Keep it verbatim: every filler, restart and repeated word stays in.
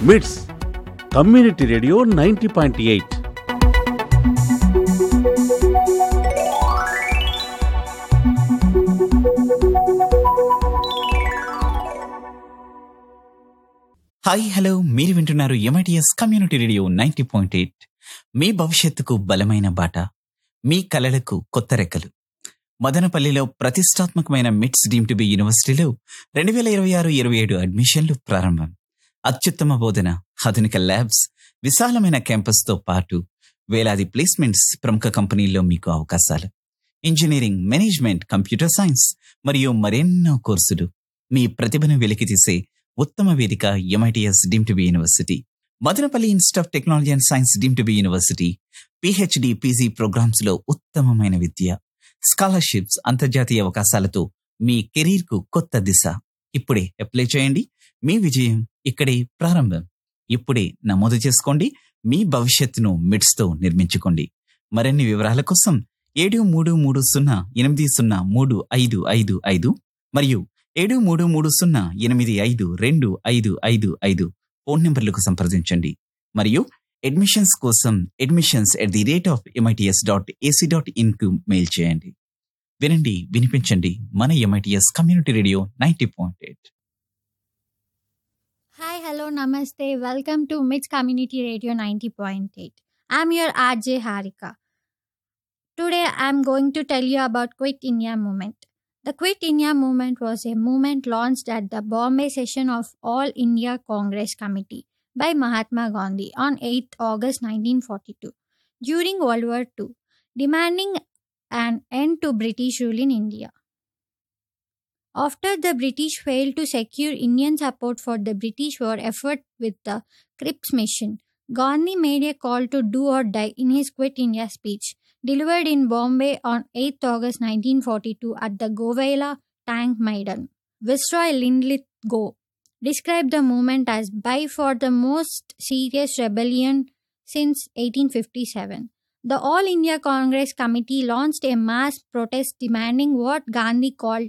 మిట్స్ community radio ninety point eight. Hi hello, మీరు వింటున్నారు MITS community radio ninety point eight. మీ భవిష్యత్తుకు బలమైన బాట, మీ కలలకు కొత్త రెక్కలు. మదనపల్లిలో ప్రతిష్టాత్మకమైన మిట్స్ డీమ్ టు బి యూనివర్సిటీలో రెండు వేల ఇరవై ఆరు ఇరవై ఏడు అడ్మిషన్లు ప్రారంభం. అత్యుత్తమ బోధన, ఆధునిక ల్యాబ్స్, విశాలమైన క్యాంపస్తో పాటు వేలాది ప్లేస్మెంట్స్, ప్రముఖ కంపెనీల్లో మీకు అవకాశాలు. ఇంజనీరింగ్, మేనేజ్మెంట్, కంప్యూటర్ సైన్స్ మరియు మరెన్నో కోర్సులు. మీ ప్రతిభను వెలికితీసే ఉత్తమ వేదిక MITS deem to be university. Madanapalle institute of technology and science deem to be university. PhD, PG programmes లో ఉత్తమమైన విద్య, స్కాలర్షిప్స్, అంతర్జాతీయ అవకాశాలతో మీ కెరీర్ కు కొత్త దిశ. ఇప్పుడే అప్లై చేయండి. మీ విజయం ఇక్కడే ప్రారంభం. ఇప్పుడే నమోదు చేసుకోండి. మీ భవిష్యత్తును మిట్స్ తో నిర్మించుకోండి. మరిన్ని వివరాల కోసం ఏడు మూడు మూడు సున్నా ఎనిమిది సున్నా మూడు ఐదు ఐదు ఐదు మరియు ఏడు మూడు మూడు సున్నా ఎనిమిది ఐదు రెండు ఐదు ఐదు ఐదు ఫోన్ నెంబర్లకు సంప్రదించండి. మరియు అడ్మిషన్స్ కోసం admissions at the rate of MITS dot AC dot in కు మెయిల్ చేయండి. వినండి, వినిపించండి. మన MITS community radio ninety point eight. Hi, hello, namaste. Welcome to Mits Community Radio ninety point eight. I'm your R J Harika. Today, I'm going to tell you about Quit India Movement. The Quit India Movement was a movement launched at the Bombay session of All India Congress Committee by Mahatma Gandhi on eighth August nineteen forty-two during World War Two, demanding an end to British rule in India. After the British failed to secure Indian support for the British war effort with the Cripps mission, Gandhi made a call to do or die in his Quit India speech, delivered in Bombay on eighth August nineteen forty-two at the Govela Tank Maidan. Viceroy Linlithgow described the movement as by far the most serious rebellion since eighteen fifty-seven. The All India Congress Committee launched a mass protest demanding what Gandhi called